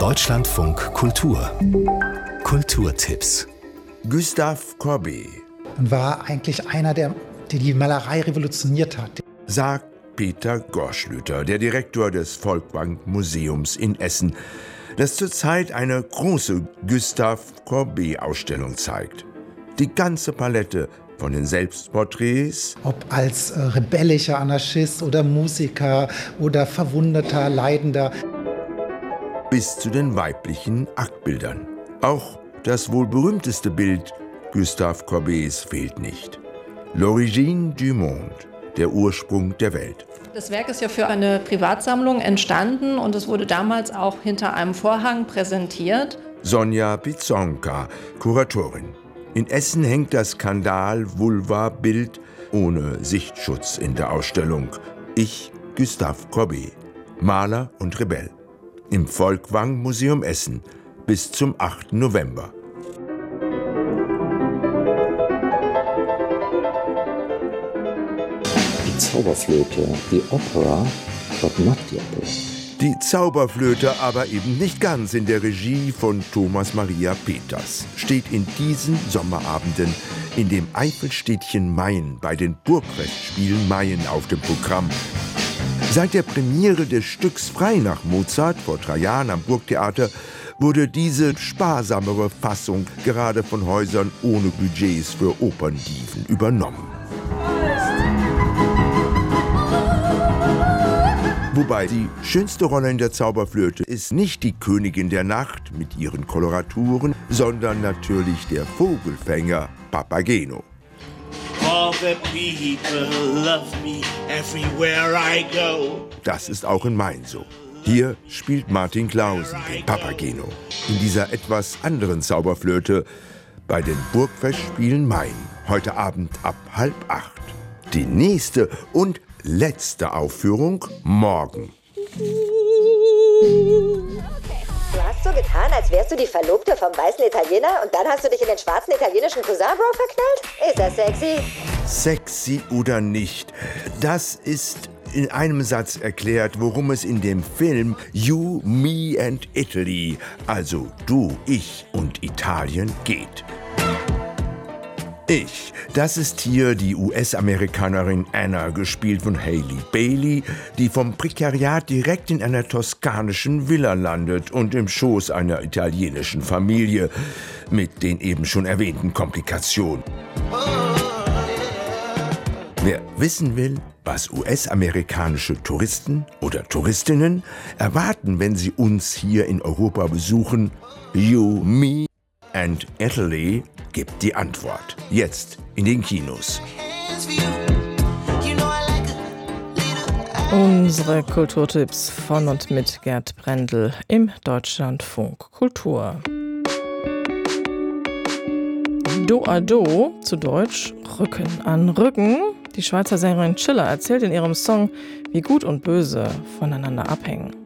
Deutschlandfunk Kultur. Kulturtipps. Gustave Courbet und war eigentlich einer, der die Malerei revolutioniert hat. Sagt Peter Gorschlüter, der Direktor des Folkwang Museums in Essen, das zurzeit eine große Gustave Courbet-Ausstellung zeigt. Die ganze Palette von den Selbstporträts, Ob als rebellischer Anarchist oder Musiker oder verwundeter, leidender, bis zu den weiblichen Aktbildern. Auch das wohl berühmteste Bild Gustave Courbets fehlt nicht. L'origine du monde, der Ursprung der Welt. Das Werk ist ja für eine Privatsammlung entstanden und es wurde damals auch hinter einem Vorhang präsentiert. Sonja Pizonka, Kuratorin. In Essen hängt das Skandal-Vulva-Bild ohne Sichtschutz in der Ausstellung. Ich, Gustave Courbet, Maler und Rebell. Im Folkwang Museum Essen bis zum 8. November. Die Zauberflöte, die Opera, but not the opera. Die Zauberflöte aber eben nicht ganz in der Regie von Thomas Maria Peters. Steht in diesen Sommerabenden in dem Eifelstädtchen Mayen bei den Burgfestspielen Mayen auf dem Programm. Seit der Premiere des Stücks Frei nach Mozart vor 3 Jahren am Burgtheater wurde diese sparsamere Fassung gerade von Häusern ohne Budgets für Operndiven übernommen. Wobei die schönste Rolle in der Zauberflöte ist nicht die Königin der Nacht mit ihren Koloraturen, sondern natürlich der Vogelfänger Papageno. All the people love me everywhere I go. Das ist auch in Mayen so. Hier spielt Martin Clausen den Papageno. In dieser etwas anderen Zauberflöte bei den Burgfestspielen Mayen. Heute Abend ab 7:30. Die nächste und letzte Aufführung morgen. Du hast so getan, als wärst du die Verlobte vom weißen Italiener und dann hast du dich in den schwarzen italienischen Cousin-Bro verknallt? Ist das sexy? Sexy oder nicht, das ist in einem Satz erklärt, worum es in dem Film You, Me and Italy, also du, ich und Italien geht. Ich, das ist hier die US-Amerikanerin Anna, gespielt von Hailey Bailey, die vom Prekariat direkt in einer toskanischen Villa landet und im Schoß einer italienischen Familie mit den eben schon erwähnten Komplikationen. Wer wissen will, was US-amerikanische Touristen oder Touristinnen erwarten, wenn sie uns hier in Europa besuchen, You, Me and Italy gibt die Antwort. Jetzt in den Kinos. Unsere Kulturtipps von und mit Gerd Brendel im Deutschlandfunk Kultur. Do a Do, zu Deutsch Rücken an Rücken. Die Schweizer Sängerin Chiller erzählt in ihrem Song, wie Gut und Böse voneinander abhängen.